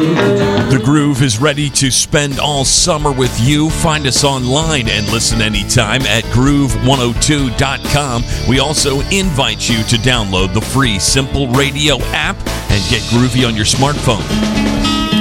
The Groove is ready to spend all summer with you. Find us online and listen anytime at groove102.com. We also invite you to download the free Simple Radio app and get groovy on your smartphone.